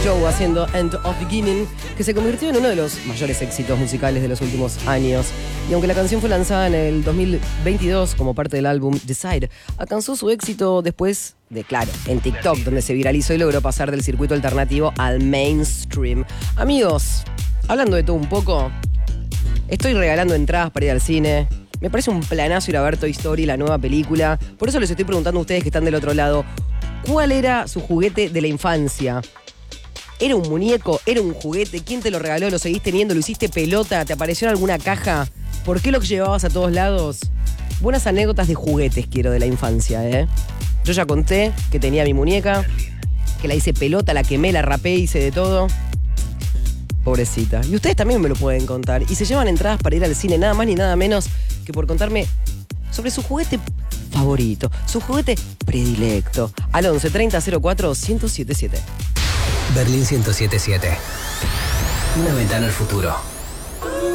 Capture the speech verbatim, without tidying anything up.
Joe haciendo End of Beginning, que se convirtió en uno de los mayores éxitos musicales de los últimos años. Y aunque la canción fue lanzada en el dos mil veintidós como parte del álbum Decide, alcanzó su éxito después de, claro, en TikTok, donde se viralizó y logró pasar del circuito alternativo al mainstream. Amigos, hablando de todo un poco, estoy regalando entradas para ir al cine. Me parece un planazo ir a ver Toy Story, la nueva película. Por eso les estoy preguntando a ustedes que están del otro lado, ¿cuál era su juguete de la infancia? ¿Era un muñeco? ¿Era un juguete? ¿Quién te lo regaló? ¿Lo seguís teniendo? ¿Lo hiciste pelota? ¿Te apareció en alguna caja? ¿Por qué lo llevabas a todos lados? Buenas anécdotas de juguetes quiero de la infancia, ¿eh? Yo ya conté que tenía mi muñeca, que la hice pelota, la quemé, la rapé, hice de todo. Pobrecita. Y ustedes también me lo pueden contar. Y se llevan entradas para ir al cine, nada más ni nada menos que por contarme sobre su juguete favorito, su juguete predilecto. Al once treinta cero cuatro ciento setenta y siete. Berlín ciento setenta y siete. Una ventana al futuro.